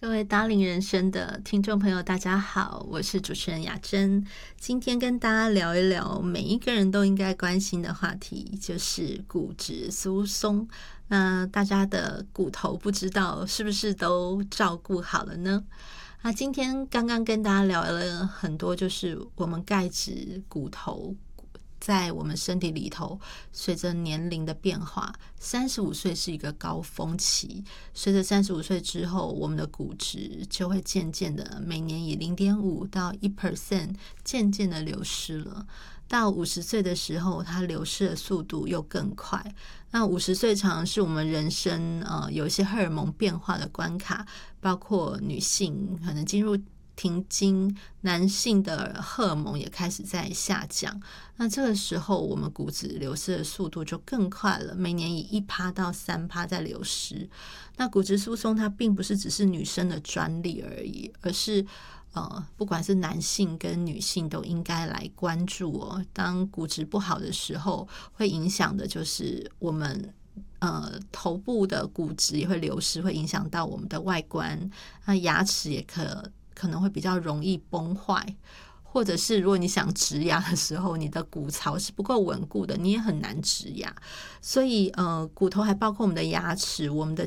各位达领人生的听众朋友大家好，我是主持人雅珍。今天跟大家聊一聊每一个人都应该关心的话题，就是骨质疏松。那大家的骨头不知道是不是都照顾好了呢？今天刚刚跟大家聊了很多，就是我们钙质骨头在我们身体里头随着年龄的变化，35岁是一个高峰期，随着35岁之后，我们的骨质就会渐渐的每年以 0.5 到 1% 渐渐的流失了。到50岁的时候，它流失的速度又更快。那50岁常常是我们人生有一些荷尔蒙变化的关卡，包括女性可能进入停经，男性的荷尔蒙也开始在下降。那这个时候我们骨质流失的速度就更快了，每年以 1% 到 3% 在流失。那骨质疏松它并不是只是女生的专利而已，而是不管是男性跟女性都应该来关注哦。当骨质不好的时候，会影响的就是我们头部的骨质也会流失，会影响到我们的外观。那牙齿也可能会比较容易崩坏，或者是如果你想植牙的时候，你的骨槽是不够稳固的，你也很难植牙。所以骨头还包括我们的牙齿、我们的